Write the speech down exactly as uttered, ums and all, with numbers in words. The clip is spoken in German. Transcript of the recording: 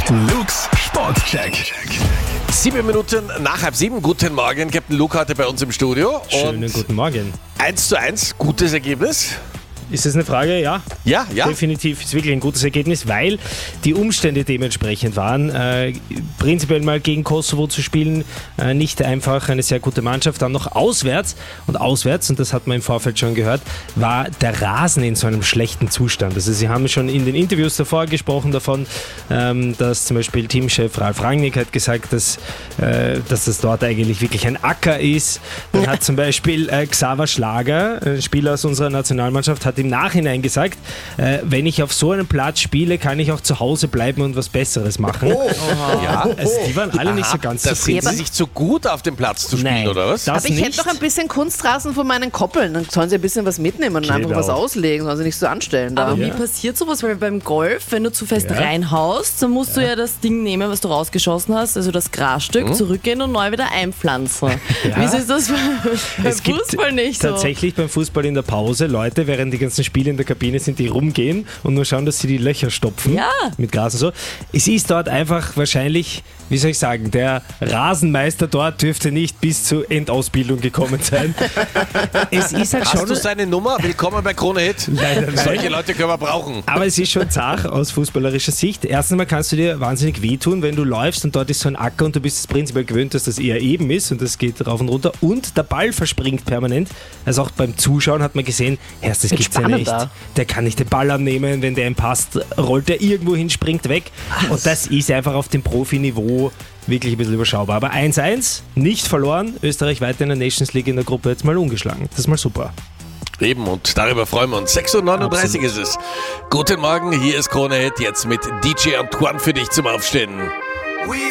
Luke's Sportcheck. Sieben Minuten nach halb sieben. Guten Morgen, Captain Luke heute bei uns im Studio. Schönen Und guten Morgen. eins zu eins, gutes Ergebnis. Ist das eine Frage? Ja. Ja, ja. Definitiv ist wirklich ein gutes Ergebnis, weil die Umstände dementsprechend waren. Äh, prinzipiell mal gegen Kosovo zu spielen, äh, nicht einfach, eine sehr gute Mannschaft. Dann noch auswärts. Und auswärts, und das hat man im Vorfeld schon gehört, war der Rasen in so einem schlechten Zustand. Also sie haben schon in den Interviews davor gesprochen davon, ähm, dass zum Beispiel Teamchef Ralf Rangnick hat gesagt, dass, äh, dass das dort eigentlich wirklich ein Acker ist. Dann hat zum Beispiel äh, Xaver Schlager, ein Spieler aus unserer Nationalmannschaft, hat im Nachhinein gesagt, äh, wenn ich auf so einem Platz spiele, kann ich auch zu Hause bleiben und was Besseres machen. Oh, ja. Also die waren alle Aha, nicht so ganz das sind zufrieden. sie sich zu gut auf dem Platz zu spielen, Nein, oder was? das Aber ich nicht. hätte noch ein bisschen Kunstrasen von meinen Koppeln. Dann sollen sie ein bisschen was mitnehmen und Genau. einfach was auslegen, sollen sie nicht so anstellen da. Aber Ja. wie passiert sowas? Weil beim Golf, wenn du zu fest Ja. reinhaust, dann musst du ja das Ding nehmen, was du rausgeschossen hast, also das Grasstück, zurückgehen und neu wieder einpflanzen. Ja. Wieso ist das beim Es gibt Fußball nicht so? tatsächlich beim Fußball in der Pause Leute, während die ganzen Spiele in der Kabine sind, die rumgehen und nur schauen, dass sie die Löcher stopfen Ja. mit Gras und so. Es ist dort einfach wahrscheinlich, wie soll ich sagen, der Rasenmeister dort dürfte nicht bis zur Endausbildung gekommen sein. Es ist halt Hast schon... du seine Nummer? Willkommen bei Krone Hit. Leider nein. Solche Leute können wir brauchen. Aber es ist schon zart aus fußballerischer Sicht. Erstens mal kannst du dir wahnsinnig wehtun, wenn du läufst und dort ist so ein Acker und du bist es prinzipiell gewöhnt, dass das eher eben ist und das geht rauf und runter und der Ball verspringt permanent. Also auch beim Zuschauen hat man gesehen, erst das Wird gibt's ja spannend nicht. da. Der kann nicht den Ball annehmen, wenn der ihm passt, rollt er irgendwo hin, springt weg. Und das ist einfach auf dem Profiniveau wirklich ein bisschen überschaubar. Aber eins eins, nicht verloren. Österreich weiter in der Nations League in der Gruppe jetzt mal ungeschlagen. Das ist mal super. Eben, und darüber freuen wir uns. sechs Uhr neununddreißig ist es. Guten Morgen, hier ist Krone Hit, jetzt mit D J Antoine für dich zum Aufstehen.